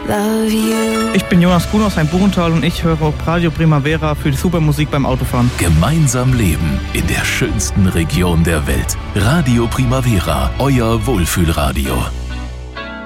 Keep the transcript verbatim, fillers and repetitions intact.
love you. Ich bin Jonas Kuhn aus Buchental und ich höre Radio Primavera für die super Musik beim Autofahren. Gemeinsam leben in der schönsten Region der Welt. Radio Primavera, euer Wohlfühlradio.